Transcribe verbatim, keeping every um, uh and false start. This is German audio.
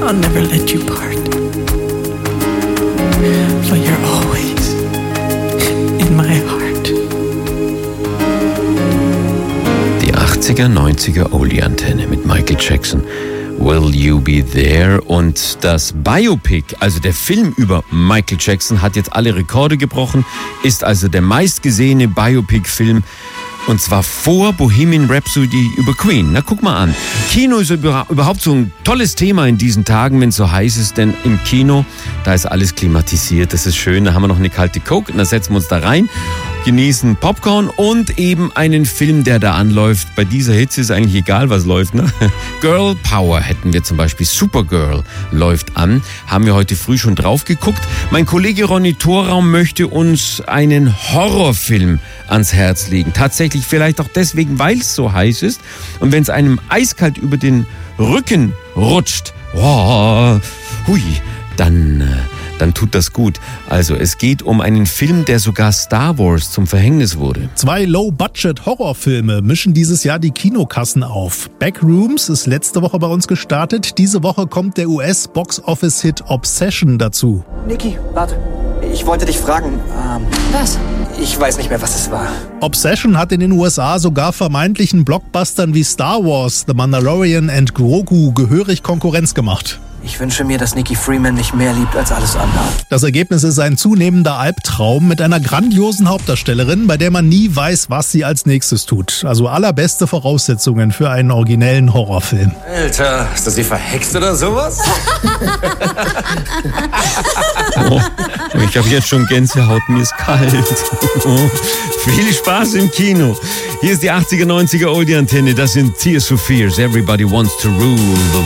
I'll never let you part. For you're always in my heart. Die achtziger, neunziger Oldie-Antenne mit Michael Jackson. Will You Be There? Und das Biopic, also der Film über Michael Jackson, hat jetzt alle Rekorde gebrochen, ist also der meistgesehene Biopic-Film. Und zwar vor Bohemian Rhapsody über Queen. Na, guck mal an. Kino ist überhaupt so ein tolles Thema in diesen Tagen, wenn es so heiß ist. Denn im Kino, da ist alles klimatisiert. Das ist schön. Da haben wir noch eine kalte Coke. Und da setzen wir uns da rein, genießen Popcorn und eben einen Film, der da anläuft. Bei dieser Hitze ist eigentlich egal, was läuft, ne? Girl Power hätten wir zum Beispiel. Supergirl läuft an. Haben wir heute früh schon drauf geguckt. Mein Kollege Ronny Thorraum möchte uns einen Horrorfilm ans Herz legen. Tatsächlich vielleicht auch deswegen, weil es so heiß ist. Und wenn es einem eiskalt über den Rücken rutscht, oh, hui, dann... dann tut das gut. Also es geht um einen Film, der sogar Star Wars zum Verhängnis wurde. Zwei Low-Budget-Horrorfilme mischen dieses Jahr die Kinokassen auf. Backrooms ist letzte Woche bei uns gestartet. Diese Woche kommt der U S-Box-Office-Hit Obsession dazu. Niki, warte. Ich wollte dich fragen. Ähm, Was? Ich weiß nicht mehr, was es war. Obsession hat in den U S A sogar vermeintlichen Blockbustern wie Star Wars, The Mandalorian und Grogu gehörig Konkurrenz gemacht. Ich wünsche mir, dass Nikki Freeman mich mehr liebt als alles andere. Das Ergebnis ist ein zunehmender Albtraum mit einer grandiosen Hauptdarstellerin, bei der man nie weiß, was sie als nächstes tut. Also allerbeste Voraussetzungen für einen originellen Horrorfilm. Alter, ist das sie verhext oder sowas? Oh, ich habe jetzt schon Gänsehaut, mir ist kalt. Oh, viel Spaß im Kino. Hier ist die achtziger, neunziger Oldie-Antenne. Das sind Tears for Fears. Everybody wants to rule the